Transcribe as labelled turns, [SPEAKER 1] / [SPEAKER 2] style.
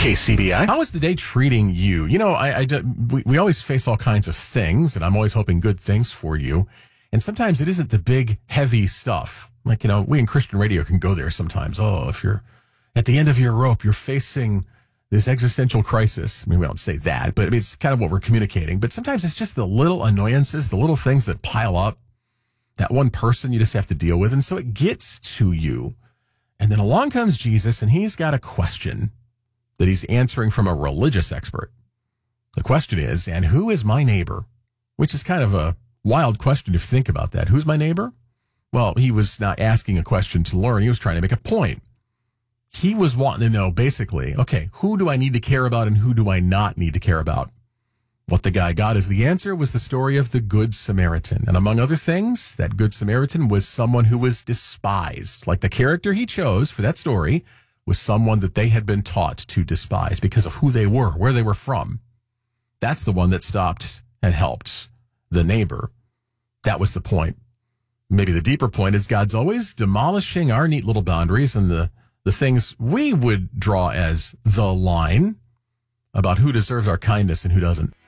[SPEAKER 1] KCBI.
[SPEAKER 2] How is the day treating you? You know, we always face all kinds of things, and I'm always hoping good things for you. And sometimes it isn't the big, heavy stuff. Like, you know, we in Christian radio can go there sometimes. Oh, if you're at the end of your rope, you're facing this existential crisis. I mean, we don't say that, but it's kind of what we're communicating. But sometimes it's just the little annoyances, the little things that pile up, that one person you just have to deal with. And so it gets to you. And then along comes Jesus, and he's got a question that he's answering from a religious expert. The question is, and who is my neighbor? Which is kind of a wild question if you think about that. Who's my neighbor? Well, he was not asking a question to learn. He was trying to make a point. He was wanting to know, basically, okay, who do I need to care about and who do I not need to care about? What the guy got as the answer was the story of the Good Samaritan. And among other things, that Good Samaritan was someone who was despised. Like the character he chose for that story was someone that they had been taught to despise because of who they were, where they were from. That's the one that stopped and helped the neighbor. That was the point. Maybe the deeper point is God's always demolishing our neat little boundaries and the things we would draw as the line about who deserves our kindness and who doesn't.